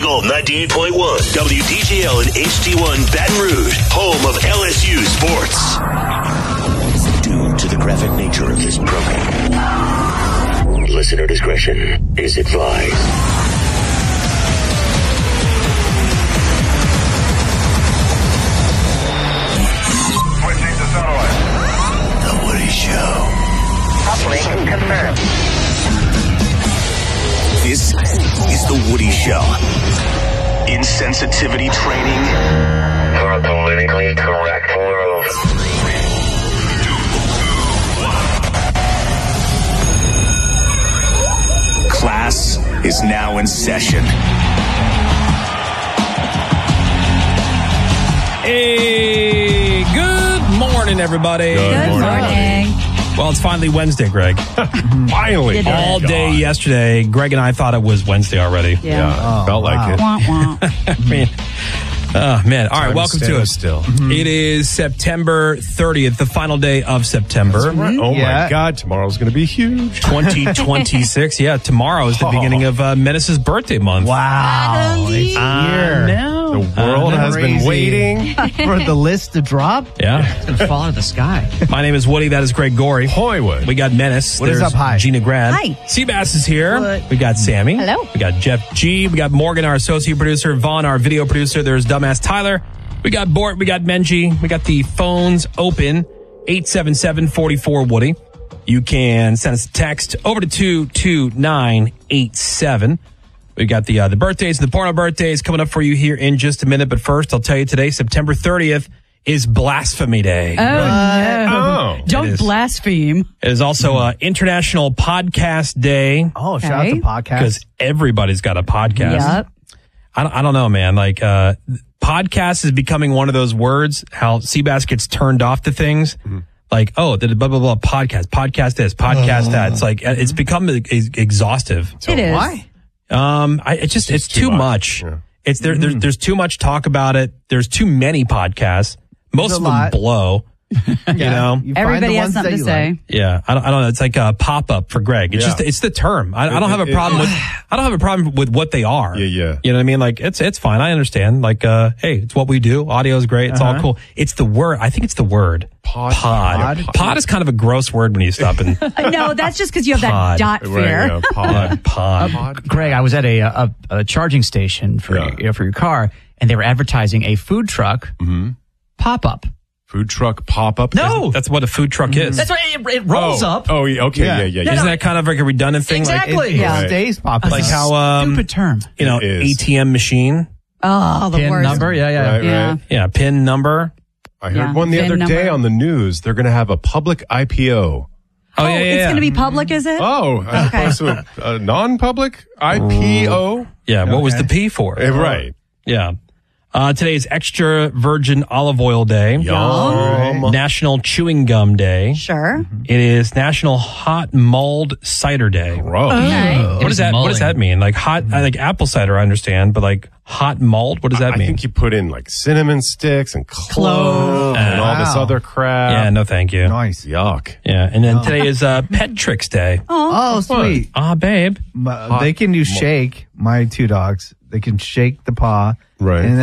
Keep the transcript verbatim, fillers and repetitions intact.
Eagle ninety-eight point one, W D J L and H D one Baton Rouge, home of L S U sports. Due to the graphic nature of this program, listener discretion is advised. Switching to satellite. The Woody Show. Uplink confirmed. This is The Woody Show. Insensitivity training For a politically correct world. Class is now in session. Hey, good morning, everybody. Good morning. Well, it's finally Wednesday, Greg. Finally. Did it. All day yesterday, Greg and I thought it was Wednesday already. Yeah. Yeah, felt like it. Wah, wah. I mean, oh, man. All right, Time welcome to to it. stand still. It is September thirtieth, the final day of September. Oh Yeah. my God, tomorrow's going to be huge. twenty twenty-six. Yeah, tomorrow is the Oh. beginning of uh, Menace's birthday month. Wow. It's I here. know. The world Uh, has been crazy. waiting. For the list to drop? Yeah. It's going to fall out of the sky. My name is Woody. That is Greg Gorey. Hoywood. We got Menace. What is There's up? Hi. Gina Grad. Hi. Seabass is here. What? We got Sammy. Hello. We got Jeff G. We got Morgan, our associate producer. Vaughn, our video producer. There's Dumbass Tyler. We got Bort. We got Menji. We got the phones open. eight seven seven, four four, Woody. You can send us a text over to two two nine eight seven. We got the uh, the birthdays and the porno birthdays coming up for you here in just a minute. But first, I'll tell you today, September thirtieth is Blasphemy Day. Oh, no. Oh. It Don't is. blaspheme. It is also uh, International Podcast Day Oh, shout out Okay. to podcast. because everybody's got a podcast. Yep. I don't, I don't know, man. Like, uh, podcast is becoming one of those words, how Seabass gets turned off to things. Like, oh, the blah, blah, blah, podcast, podcast this, podcast that. It's like, it's become ex- exhaustive. It is. Why? Um, I, it's just, it's, too too much. much. Yeah. It's there, there's, there's too much talk about it. There's too many podcasts. Most There's of a them lot. blow. You know? You find Everybody the has ones something that to you say. like. Yeah, I don't, I don't know. It's like a pop up for Greg. It's Yeah. just, it's the term. I, I don't have a It- it- problem with, I don't have a problem with what they are. Yeah, yeah. You know what I mean? Like, it's, it's fine. I understand. Like, uh, hey, it's what we do. Audio is great. It's all Uh-huh. cool. It's the word. I think it's the word. Pod. Pod. Pod. Pod is kind of a gross word when you stop and Uh, No, that's just because you have Pod. that dot Right, fear. yeah, pod. pod. Pod. Greg, I was at a, a, a charging station for Yeah. you know, for your car, and they were advertising a food truck pop up. Food truck pop up. No, That's what a food truck is. that's right. It, it rolls oh. up. Oh, yeah, okay. Yeah. Yeah, yeah, yeah. Isn't that kind of like a redundant thing? Exactly. Like, It, Yeah. it stays popping. like up. how, um, Stupid term. you know, It is. A T M machine. Oh, the Pin worst. number. Yeah, yeah. Right, Yeah. right. Yeah. Pin number. I heard Yeah. one the VIN other day number. on the news. They're going to have a public I P O. Oh, Oh, yeah, yeah, it's yeah. going to be public, is it? Oh, as Okay. opposed to a, a non-public I P O? Yeah. What was Okay. the P for? Eh, Right. Yeah. Uh, today is Extra Virgin Olive Oil Day. Yum. National Chewing Gum Day. Sure. It is National Hot Mulled Cider Day. Gross. Okay. What does that? What does that mean? Like hot, I like apple cider, I understand, but like hot mulled, what does that I mean? think you put in like cinnamon sticks and clove and all this Wow. other crap. Yeah, no, thank you. Nice. Yuck. Yeah, and then today is uh, Pet Tricks Day. Oh, sweet. Ah, babe. My- they can do shake, my two dogs. They can shake the paw. Right. And